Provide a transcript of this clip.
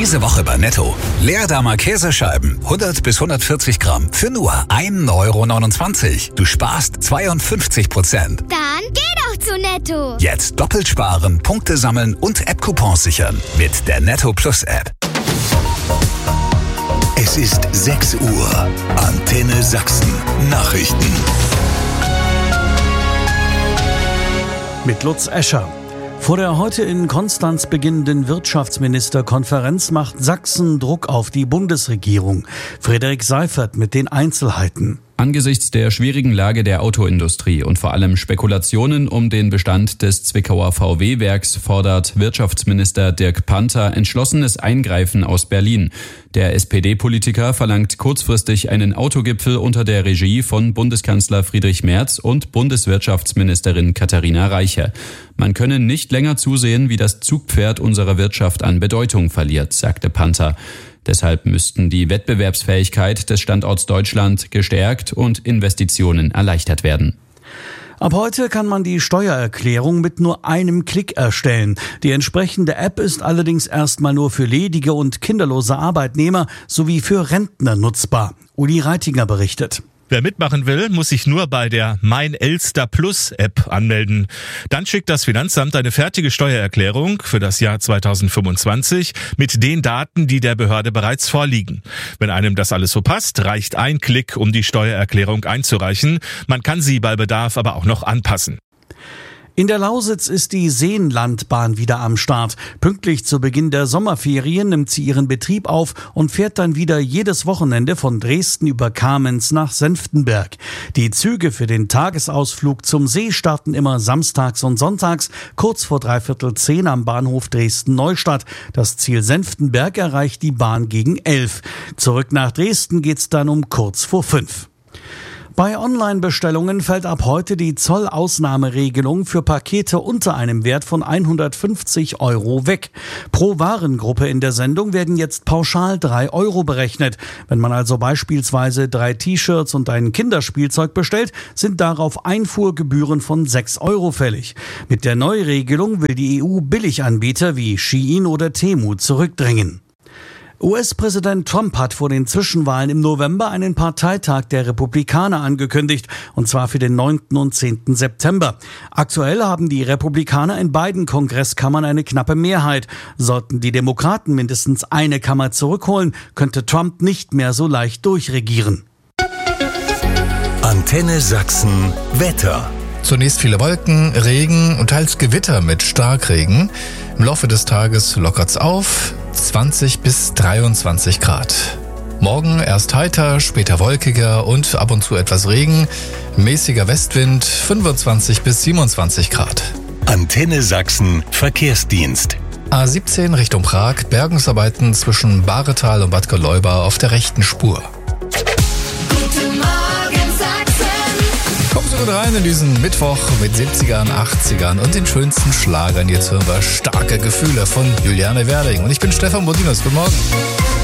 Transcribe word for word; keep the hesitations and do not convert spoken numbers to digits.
Diese Woche bei Netto. Leerdamer Käsescheiben, hundert bis hundertvierzig Gramm, für nur ein Euro neunundzwanzig. Du sparst zweiundfünfzig Prozent. Dann geh doch zu Netto. Jetzt doppelt sparen, Punkte sammeln und App-Coupons sichern. Mit der Netto Plus App. Es ist sechs Uhr. Antenne Sachsen. Nachrichten. Mit Lutz Escher. Vor der heute in Konstanz beginnenden Wirtschaftsministerkonferenz macht Sachsen Druck auf die Bundesregierung. Frederik Seifert mit den Einzelheiten. Angesichts der schwierigen Lage der Autoindustrie und vor allem Spekulationen um den Bestand des Zwickauer V W-Werks fordert Wirtschaftsminister Dirk Panther entschlossenes Eingreifen aus Berlin. Der S P D-Politiker verlangt kurzfristig einen Autogipfel unter der Regie von Bundeskanzler Friedrich Merz und Bundeswirtschaftsministerin Katharina Reiche. Man könne nicht länger zusehen, wie das Zugpferd unserer Wirtschaft an Bedeutung verliert, sagte Panther. Deshalb müssten die Wettbewerbsfähigkeit des Standorts Deutschland gestärkt und Investitionen erleichtert werden. Ab heute kann man die Steuererklärung mit nur einem Klick erstellen. Die entsprechende App ist allerdings erstmal nur für ledige und kinderlose Arbeitnehmer sowie für Rentner nutzbar. Uli Reitinger berichtet. Wer mitmachen will, muss sich nur bei der Mein Elster Plus App anmelden. Dann schickt das Finanzamt eine fertige Steuererklärung für das Jahr zweitausendfünfundzwanzig mit den Daten, die der Behörde bereits vorliegen. Wenn einem das alles so passt, reicht ein Klick, um die Steuererklärung einzureichen. Man kann sie bei Bedarf aber auch noch anpassen. In der Lausitz ist die Seenlandbahn wieder am Start. Pünktlich zu Beginn der Sommerferien nimmt sie ihren Betrieb auf und fährt dann wieder jedes Wochenende von Dresden über Kamenz nach Senftenberg. Die Züge für den Tagesausflug zum See starten immer samstags und sonntags kurz vor dreiviertel zehn am Bahnhof Dresden-Neustadt. Das Ziel Senftenberg erreicht die Bahn gegen elf. Zurück nach Dresden geht's dann um kurz vor fünf. Bei Online-Bestellungen fällt ab heute die Zollausnahmeregelung für Pakete unter einem Wert von hundertfünfzig Euro weg. Pro Warengruppe in der Sendung werden jetzt pauschal drei Euro berechnet. Wenn man also beispielsweise drei T-Shirts und ein Kinderspielzeug bestellt, sind darauf Einfuhrgebühren von sechs Euro fällig. Mit der Neuregelung will die E U Billiganbieter wie Shein oder Temu zurückdrängen. U S-Präsident Trump hat vor den Zwischenwahlen im November einen Parteitag der Republikaner angekündigt, und zwar für den neunten und zehnten September. Aktuell haben die Republikaner in beiden Kongresskammern eine knappe Mehrheit. Sollten die Demokraten mindestens eine Kammer zurückholen, könnte Trump nicht mehr so leicht durchregieren. Antenne Sachsen Wetter. Zunächst viele Wolken, Regen und teils Gewitter mit Starkregen. Im Laufe des Tages lockert's auf, zwanzig bis dreiundzwanzig Grad. Morgen erst heiter, später wolkiger und ab und zu etwas Regen. Mäßiger Westwind, fünfundzwanzig bis siebenundzwanzig Grad. Antenne Sachsen Verkehrsdienst. A siebzehn Richtung Prag, Bergungsarbeiten zwischen Bahretal und Bad Geläuber auf der rechten Spur. Kommen Sie gut rein in diesen Mittwoch mit siebzigern, achtzigern und den schönsten Schlagern. Jetzt hören wir Starke Gefühle von Juliane Werding. Und ich bin Stefan Bodinus. Guten Morgen.